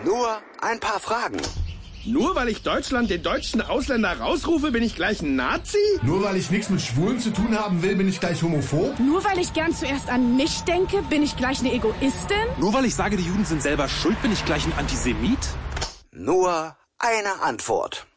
Nur ein paar Fragen. Nur weil ich Deutschland den deutschen Ausländer rausrufe, bin ich gleich ein Nazi? Nur weil ich nichts mit Schwulen zu tun haben will, bin ich gleich homophob? Nur weil ich gern zuerst an mich denke, bin ich gleich eine Egoistin? Nur weil ich sage, die Juden sind selber schuld, bin ich gleich ein Antisemit? Nur eine Antwort.